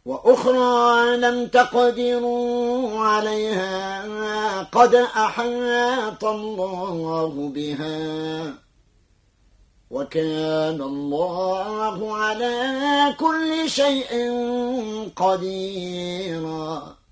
وأخرى لم تقدروا عليها قد أحاط الله بها، وكان الله على كل شيء قديرا.